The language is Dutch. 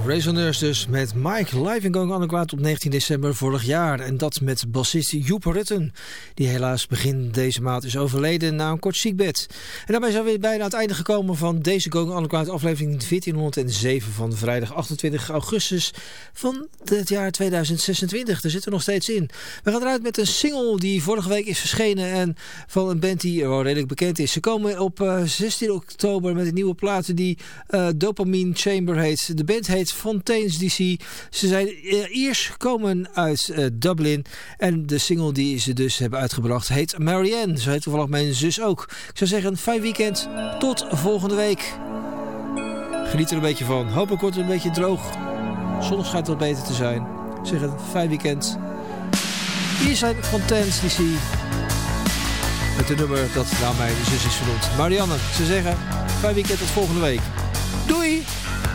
Resoneurs dus met Mike live in Going Underground op 19 december vorig jaar. En dat met bassist Joep Rutten, die helaas begin deze maand is overleden na een kort ziekbed. En daarbij zijn we weer bijna aan het einde gekomen van deze Going Underground aflevering 1407 van vrijdag 28 augustus van het jaar 2026. Daar zitten we nog steeds in. We gaan eruit met een single die vorige week is verschenen en van een band die wel redelijk bekend is. Ze komen op 16 oktober met een nieuwe plaat die Dopamine Chamber heet. De band heet Fontaines DC. Ze zijn eerst gekomen uit Dublin. En de single die ze dus hebben uitgebracht heet Marianne. Zo heet toevallig mijn zus ook. Ik zou zeggen, fijn weekend. Tot volgende week. Geniet er een beetje van. Hopelijk wordt het een beetje droog. Zonnig schijnt wat beter te zijn. Ik zeg een fijn weekend. Hier zijn Fontaines DC. Met de nummer dat naar mijn zus is vernoemd. Marianne. Ze zeggen, fijn weekend tot volgende week. Doei!